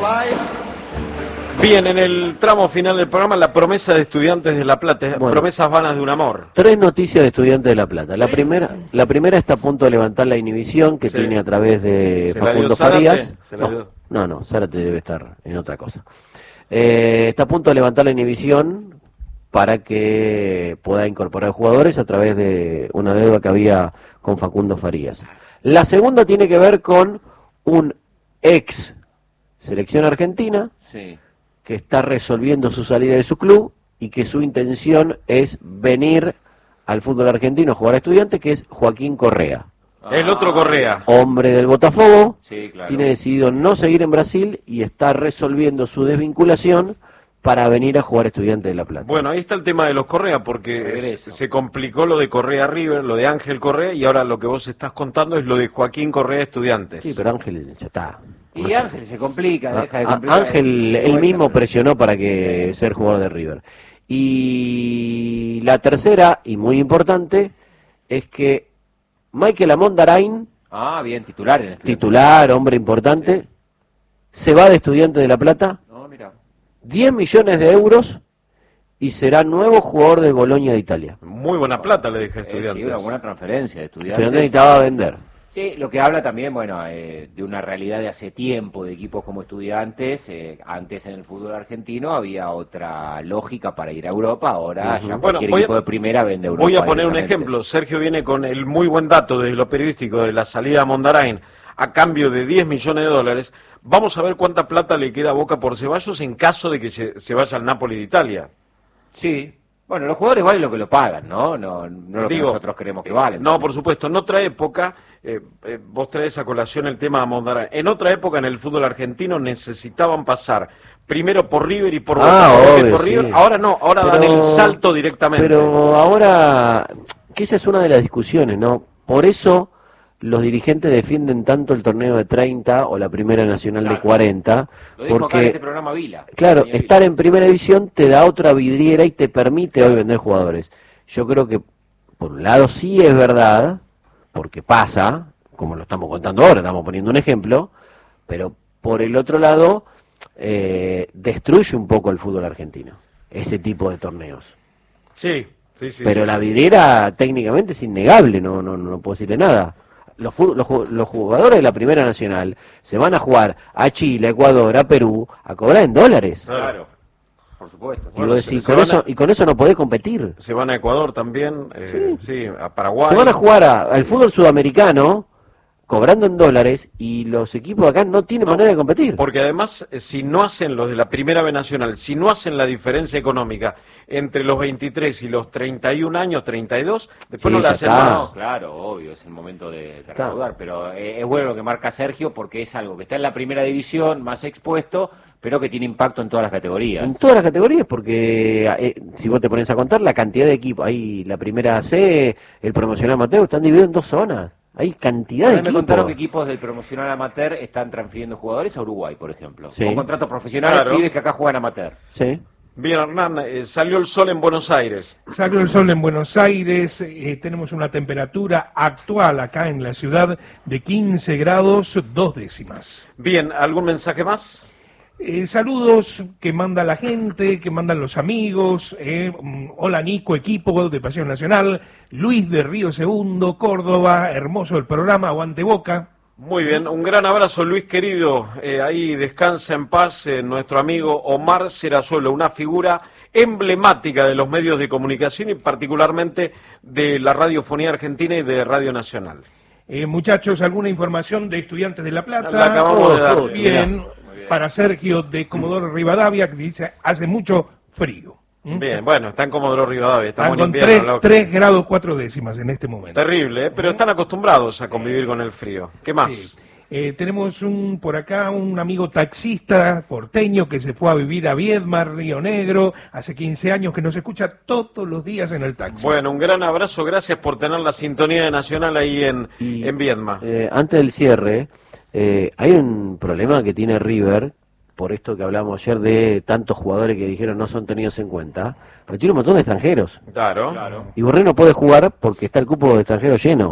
Bien, en el tramo final del programa, la promesa de Estudiantes de La Plata, bueno, promesas vanas de un amor. 3 noticias de Estudiantes de La Plata. La primera está a punto de levantar la inhibición que tiene a través de Facundo Farías. No, Zárate debe estar en otra cosa. Está a punto de levantar la inhibición para que pueda incorporar jugadores a través de una deuda que había con Facundo Farías. La segunda tiene que ver con un ex selección argentina, que está resolviendo su salida de su club y que su intención es venir al fútbol argentino a jugar a Estudiantes, que es Joaquín Correa. El otro Correa. Hombre del Botafogo, tiene decidido no seguir en Brasil y está resolviendo su desvinculación para venir a jugar Estudiantes de La Plata. Bueno, ahí está el tema de los Correa, porque se complicó lo de Correa River, lo de Ángel Correa, y ahora lo que vos estás contando es lo de Joaquín Correa Estudiantes. Sí, pero Ángel ya está. Y Ángel se complica, deja de complicar. Ángel él mismo presionó para que ser jugador de River. Y la tercera, y muy importante, es que Michael Amondarain, bien, titular en titular, hombre importante, se va de Estudiantes de La Plata, 10 millones de euros, y será nuevo jugador del Bologna de Italia. Muy buena plata le dije a Estudiantes. Sí, una buena transferencia de Estudiantes. Estudiantes necesitaba vender. Sí, lo que habla también, bueno, de una realidad de hace tiempo de equipos como Estudiantes. Antes en el fútbol argentino había otra lógica para ir a Europa, ahora ya cualquier equipo de primera vende Europa. Voy a poner un ejemplo. Sergio viene con el muy buen dato desde lo periodístico de la salida de Mondarain a cambio de 10 millones de dólares. Vamos a ver cuánta plata le queda a Boca por Ceballos en caso de que se vaya al Napoli de Italia. Sí. Bueno, los jugadores valen lo que lo pagan, ¿no? No lo que nosotros creemos que valen. No, por supuesto. En otra época, vos traes a colación el tema de Mondarain. En otra época, en el fútbol argentino, necesitaban pasar primero por River y por Boca. Por River. Ahora no, ahora dan el salto directamente. Pero ahora, que esa es una de las discusiones, ¿no? Por eso los dirigentes defienden tanto el torneo de 30 o la Primera Nacional de 40, lo dijo porque acá en este programa Vila. Claro, estar en Primera División te da otra vidriera y te permite hoy vender jugadores. Yo creo que por un lado sí es verdad, porque pasa, como lo estamos contando ahora, estamos poniendo un ejemplo, pero por el otro lado destruye un poco el fútbol argentino, ese tipo de torneos. Sí. Pero la vidriera técnicamente es innegable, no puedo decirle nada. Los jugadores de la Primera Nacional se van a jugar a Chile, a Ecuador, a Perú, a cobrar en dólares. Claro, por supuesto. Y con eso no podés competir. Se van a Ecuador también, a Paraguay. Se van a jugar al fútbol sudamericano cobrando en dólares y los equipos acá no tienen manera de competir. Porque además, si no hacen los de la Primera B Nacional, si no hacen la diferencia económica entre los 23 y los 31 años, 32, después no la hacen más. No, claro, obvio, es el momento de recaudar, pero es bueno lo que marca Sergio porque es algo que está en la Primera División, más expuesto, pero que tiene impacto en todas las categorías. En todas las categorías, porque si vos te pones a contar la cantidad de equipos, ahí la Primera C, el promocional amateur, están divididos en 2 zonas. Hay cantidad de equipos. Me contaron que equipos del promocional amateur están transfiriendo jugadores a Uruguay, por ejemplo. Con contratos profesionales, pibes que acá juegan amateur. Sí. Bien, Hernán, salió el sol en Buenos Aires. Salió el sol en Buenos Aires, tenemos una temperatura actual acá en la ciudad de 15 grados 2 décimas. Bien, ¿algún mensaje más? Saludos que manda la gente, que mandan los amigos. Hola Nico, equipo de Pasión Nacional. Luis de Río Segundo, Córdoba. Hermoso el programa, aguante Boca. Muy bien, un gran abrazo Luis querido. Ahí descansa en paz nuestro amigo Omar Serazuelo, una figura emblemática de los medios de comunicación y particularmente de la radiofonía argentina y de Radio Nacional. Muchachos, ¿alguna información de Estudiantes de La Plata? La acabamos de dar. Bien. Para Sergio de Comodoro Rivadavia, que dice, hace mucho frío. Bien, bueno, está en Comodoro Rivadavia, estamos con en invierno. 3 grados 4 décimas en este momento. Terrible, pero están acostumbrados a convivir con el frío. ¿Qué más? Sí. Tenemos por acá un amigo taxista porteño que se fue a vivir a Viedma, Río Negro, hace 15 años, que nos escucha todos los días en el taxi. Bueno, un gran abrazo, gracias por tener la sintonía de Nacional ahí en Viedma. Antes del cierre, hay un problema que tiene River, por esto que hablamos ayer de tantos jugadores que dijeron no son tenidos en cuenta, pero tiene un montón de extranjeros. Claro. Y Borré no puede jugar porque está el cupo de extranjeros lleno.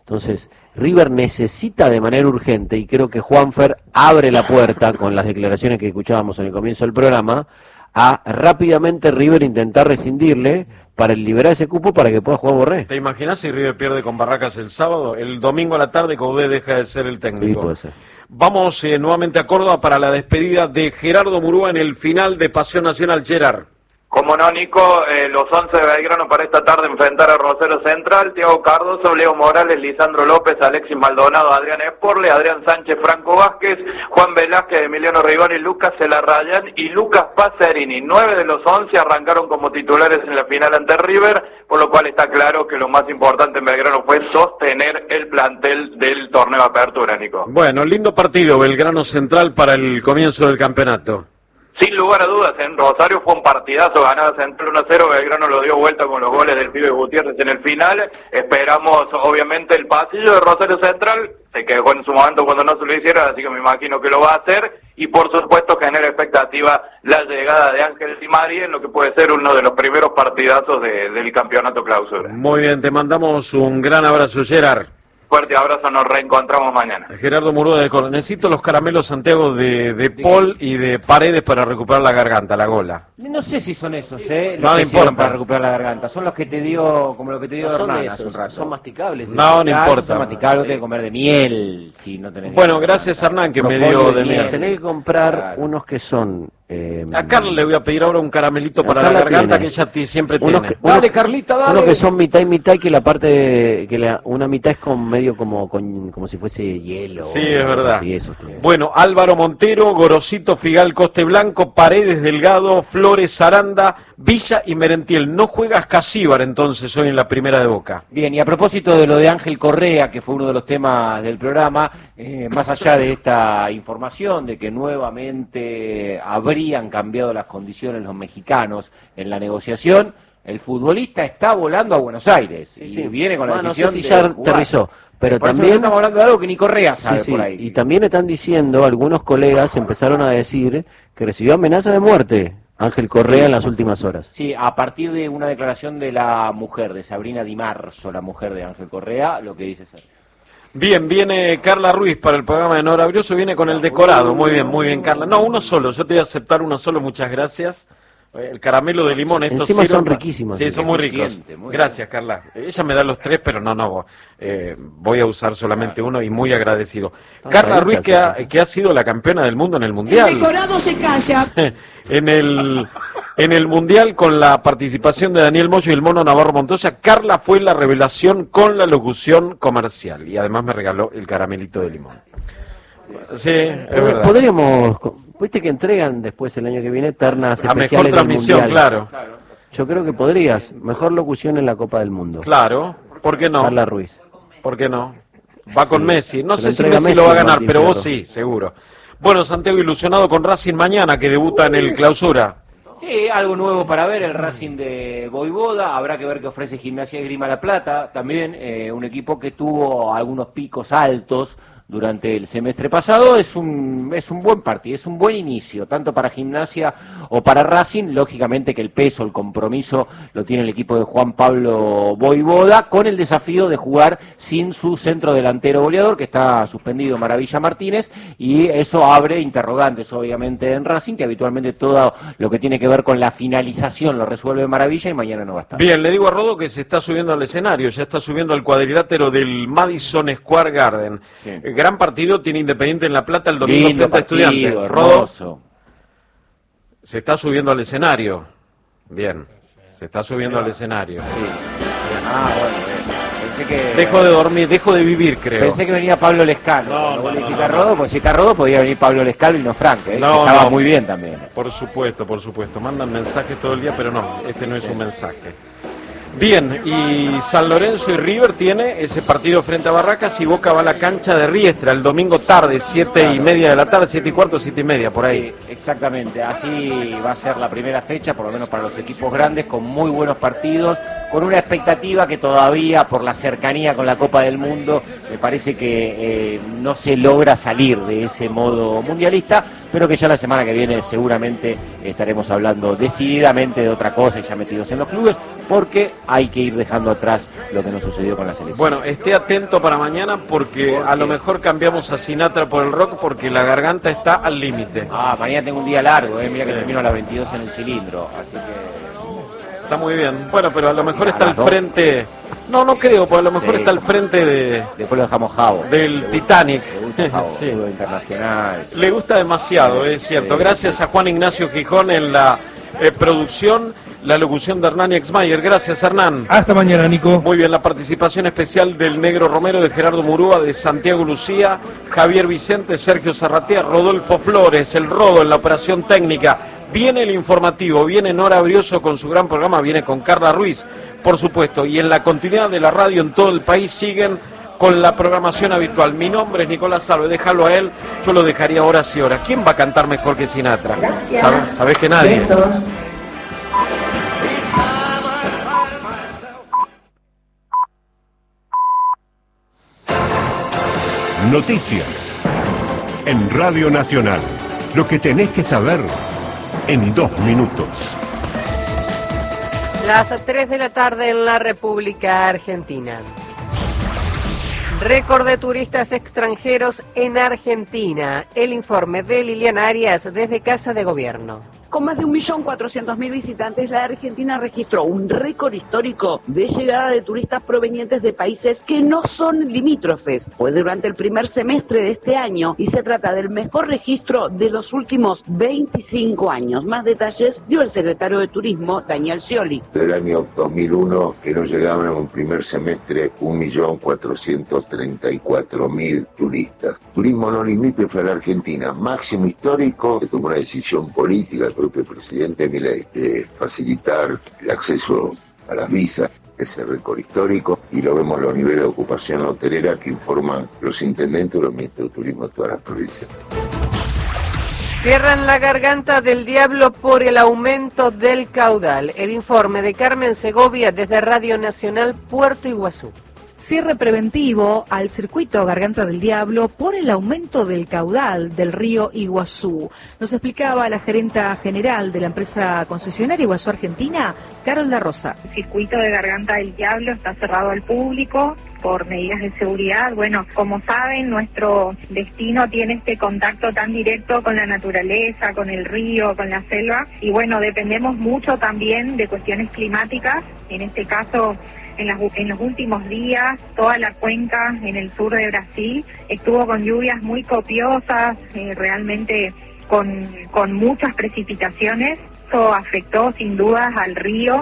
Entonces, River necesita de manera urgente, y creo que Juanfer abre la puerta con las declaraciones que escuchábamos en el comienzo del programa, a rápidamente River intentar rescindirle para liberar ese cupo para que pueda jugar Borré. ¿Te imaginas si River pierde con Barracas el sábado? El domingo a la tarde Coudet deja de ser el técnico. Sí, puede ser. Vamos nuevamente a Córdoba para la despedida de Gerardo Murúa en el final de Pasión Nacional. Gerard. Como no, Nico, los 11 de Belgrano para esta tarde enfrentar a Rosario Central, Thiago Cardoso, Leo Morales, Lisandro López, Alexis Maldonado, Adrián Esporle, Adrián Sánchez, Franco Vázquez, Juan Velázquez, Emiliano Rigoni, Lucas Celarrayán y Lucas Pacerini. 9 de los 11 arrancaron como titulares en la final ante River, por lo cual está claro que lo más importante en Belgrano fue sostener el plantel del torneo de apertura, Nico. Bueno, lindo partido Belgrano Central para el comienzo del campeonato. Sin lugar a dudas, en Rosario fue un partidazo, ganaba Central 1-0, Belgrano lo dio vuelta con los goles del pibe Gutiérrez en el final. Esperamos, obviamente, el pasillo de Rosario Central, se quejó en su momento cuando no se lo hicieron, así que me imagino que lo va a hacer. Y por supuesto genera expectativa la llegada de Ángel Di María en lo que puede ser uno de los primeros partidazos del campeonato clausura. Muy bien, te mandamos un gran abrazo, Gerard. Fuerte abrazo, nos reencontramos mañana. Gerardo Murúa de Córdoba. Necesito los caramelos, Santiago, de Paul y de Paredes para recuperar la garganta, la gola. No sé si son esos, No me importa. Para recuperar la garganta. Son los que te dio, como lo que te dio Hernán hace un rato. Son masticables. No importa. Son masticables, tenés que comer de miel, si no tenés. Bueno, gracias Hernán que me dio de miel. Tenés que comprar unos que son... a Carla le voy a pedir ahora un caramelito para la garganta que ella siempre tiene. Dale, Carlita, dale. Unos que son mitad y mitad, y que la parte una mitad es como medio como si fuese hielo. Sí, es verdad. Sí, eso bueno, Álvaro Montero, Gorosito, Figal, Coste Blanco, Paredes, Delgado, Flores, Aranda, Villa y Merentiel. No juegas Casíbar entonces hoy en la primera de Boca. Bien, y a propósito de lo de Ángel Correa, que fue uno de los temas del programa, más allá de esta información de que nuevamente habrían cambiado las condiciones los mexicanos en la negociación, el futbolista está volando a Buenos Aires y viene con la decisión no sé si ya aterrizó, pero por también estamos hablando de algo que ni Correa sabe por ahí. Y también están diciendo, algunos colegas empezaron a decir que recibió amenaza de muerte Ángel Correa en las últimas horas. Sí, a partir de una declaración de la mujer, de Sabrina Di Marzo, la mujer de Ángel Correa, lo que dice es... Bien, viene Carla Ruiz para el programa de Nora Brioso, viene con el decorado. Muy bien, Carla. No, uno solo, yo te voy a aceptar uno solo, muchas gracias. El caramelo de limón, estos encima son riquísimos. Sí, son muy ricos. Gracias, Carla. Ella me da los 3, pero no, voy a usar solamente uno y muy agradecido. Carla Ruiz, que ha sido la campeona del mundo en el Mundial. El decorado se calla. En el Mundial, con la participación de Daniel Moyo y el Mono Navarro Montoya, Carla fue la revelación con la locución comercial. Y además me regaló el caramelito de limón. Sí, es verdad. Podríamos... Viste que entregan después el año que viene ternas especiales mejor transmisión, del claro. Yo creo que podrías. Mejor locución en la Copa del Mundo. Claro, ¿por qué no? Carla Ruiz. ¿Por qué no? Va con Messi. No sé si Messi lo va a ganar, pero vos sí, seguro. Bueno, Santiago, ilusionado con Racing mañana, que debuta en el Clausura. Sí, algo nuevo para ver, el Racing de Voivoda. Habrá que ver qué ofrece Gimnasia y Esgrima La Plata. También un equipo que tuvo algunos picos altos durante el semestre pasado. Es un buen partido, es un buen inicio, tanto para Gimnasia o para Racing. Lógicamente que el peso, el compromiso lo tiene el equipo de Juan Pablo Voivoda, con el desafío de jugar sin su centro delantero goleador, que está suspendido, Maravilla Martínez, y eso abre interrogantes obviamente en Racing, que habitualmente todo lo que tiene que ver con la finalización lo resuelve Maravilla y mañana no va a estar. Bien, le digo a Rodo que se está subiendo al escenario, ya está subiendo al cuadrilátero del Madison Square Garden. Sí. Gran partido tiene Independiente en La Plata el domingo frente a Estudiantes. Rodo se está subiendo al escenario. Bien, se está subiendo al escenario. Sí. Pensé que... Dejo de dormir, dejo de vivir, creo. Pensé que venía Pablo Lescano. No, Rodo, porque si está Rodo podía venir Pablo Lescano y no Frank, estaba muy bien también. Por supuesto. Mandan mensajes todo el día, pero no, este no es un mensaje. Bien, y San Lorenzo y River tiene ese partido frente a Barracas, y Boca va a la cancha de Riestra el domingo tarde, 7:30 de la tarde, 7:15, 7:30, por ahí. Sí, exactamente, así va a ser la primera fecha, por lo menos para los equipos grandes, con muy buenos partidos, con una expectativa que todavía, por la cercanía con la Copa del Mundo, me parece que no se logra salir de ese modo mundialista, pero que ya la semana que viene seguramente estaremos hablando decididamente de otra cosa y ya metidos en los clubes, porque hay que ir dejando atrás lo que nos sucedió con la selección. Bueno, esté atento para mañana porque a lo mejor cambiamos a Sinatra por el rock porque la garganta está al límite. Mañana tengo un día largo, mira que termino a las 22 en el cilindro, así que... Está muy bien. Bueno, pero a lo mejor está al frente... No creo, porque a lo mejor está al frente de... Después lo dejamos Javo. Del Titanic. Sí. Internacional. Le gusta demasiado, es cierto. Gracias a Juan Ignacio Gijón en la producción. La locución de Hernán Exmayer. Gracias, Hernán. Hasta mañana, Nico. Muy bien, la participación especial del Negro Romero, de Gerardo Murúa, de Santiago Lucía, Javier Vicente, Sergio Zarratea, Rodolfo Flores, el Rodo en la operación técnica. Viene el informativo, viene Nora Brioso con su gran programa, viene con Carla Ruiz, por supuesto. Y en la continuidad de la radio en todo el país siguen con la programación habitual. Mi nombre es Nicolás Salve, déjalo a él, yo lo dejaría horas y horas. ¿Quién va a cantar mejor que Sinatra? Gracias. ¿Sabés que nadie? Besos. Noticias en Radio Nacional. Lo que tenés que saber en 2 minutos. Las 3 de la tarde en la República Argentina. Récord de turistas extranjeros en Argentina. El informe de Liliana Arias desde Casa de Gobierno. Con más de 1.400.000 visitantes, la Argentina registró un récord histórico de llegada de turistas provenientes de países que no son limítrofes. Fue durante el primer semestre de este año y se trata del mejor registro de los últimos 25 años. Más detalles dio el secretario de Turismo, Daniel Scioli. Del año 2001, que nos llegaban en un primer semestre 1.434.000 turistas. Turismo no limítrofe a la Argentina, máximo histórico, que tomó una decisión política el propio presidente Milei de facilitar el acceso a las visas, ese récord histórico, y lo vemos a los niveles de ocupación hotelera que informan los intendentes y los ministros de turismo de todas las provincias. Cierran la garganta del diablo por el aumento del caudal. El informe de Carmen Segovia desde Radio Nacional Puerto Iguazú. Cierre preventivo al circuito Garganta del Diablo por el aumento del caudal del río Iguazú. Nos explicaba la gerenta general de la empresa concesionaria Iguazú Argentina, Carol da Rosa. El circuito de Garganta del Diablo está cerrado al público por medidas de seguridad. Bueno, como saben, nuestro destino tiene este contacto tan directo con la naturaleza, con el río, con la selva, y bueno, dependemos mucho también de cuestiones climáticas. En este caso, en los últimos días, toda la cuenca en el sur de Brasil estuvo con lluvias muy copiosas, realmente con muchas precipitaciones. Eso afectó sin dudas al río.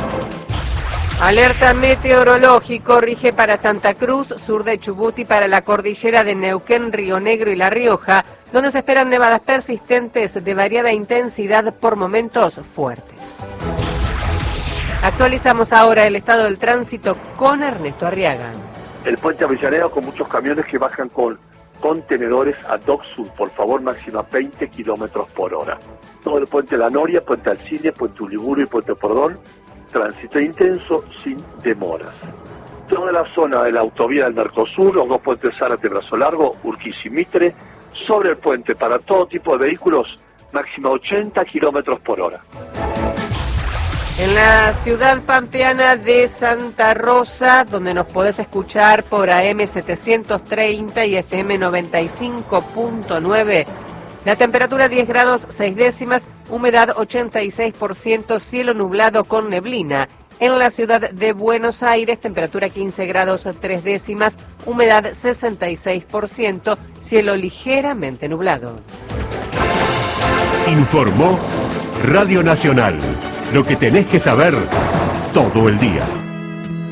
Alerta meteorológico rige para Santa Cruz, sur de Chubut y para la cordillera de Neuquén, Río Negro y La Rioja, donde se esperan nevadas persistentes de variada intensidad por momentos fuertes. Actualizamos ahora el estado del tránsito con Ernesto Arriaga. El puente Avellaneda con muchos camiones que bajan con contenedores a Dock Sur, por favor, máxima 20 kilómetros por hora. Todo el puente La Noria, puente Alcine, puente Uliburu y puente Pordón, tránsito intenso sin demoras. Toda la zona de la autovía del Mercosur, los 2 puentes Zárate, Brazo Largo, Urquiza y Mitre, sobre el puente para todo tipo de vehículos, máxima 80 kilómetros por hora. En la ciudad pampeana de Santa Rosa, donde nos podés escuchar por AM 730 y FM 95.9, la temperatura 10 grados 6 décimas, humedad 86%, cielo nublado con neblina. En la ciudad de Buenos Aires, temperatura 15 grados 3 décimas, humedad 66%, cielo ligeramente nublado. Informó Radio Nacional. Lo que tenés que saber todo el día.